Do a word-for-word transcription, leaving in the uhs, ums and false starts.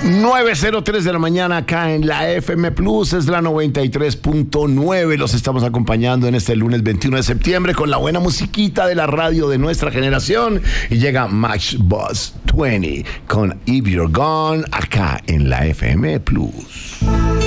nueve cero tres de la mañana acá en la F M Plus, es la noventa y tres punto nueve. Los estamos acompañando en este lunes veintiuno de septiembre con la buena musiquita de la radio de nuestra generación. Y llega Matchbox veinte con If You're Gone acá en la F M Plus.